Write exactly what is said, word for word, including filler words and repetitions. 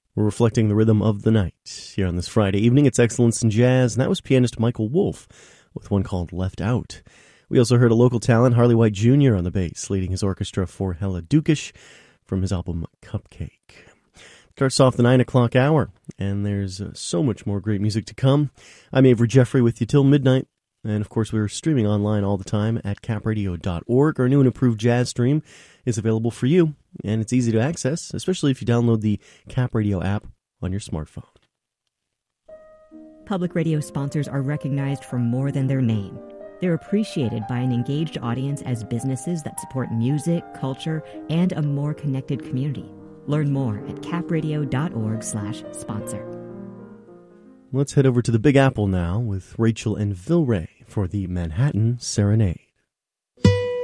We're reflecting the rhythm of the night here on this Friday evening. It's Excellence in Jazz, and that was pianist Michael Wolff with one called Left Out. We also heard a local talent, Harley White Junior, on the bass, leading his orchestra for Hella Dukish from his album Cupcake. Starts off the nine o'clock hour, and there's uh, so much more great music to come. I'm Avery Jeffrey with you till midnight, and of course we're streaming online all the time at cap radio dot org. Our new and improved jazz stream is available for you, and it's easy to access, especially if you download the Cap Radio app on your smartphone. Public radio sponsors are recognized for more than their name. They're appreciated by an engaged audience as businesses that support music, culture, and a more connected community. Learn more at cap radio dot org slash sponsor. Let's head over to the Big Apple now with Rachel and Vilray for the Manhattan Serenade.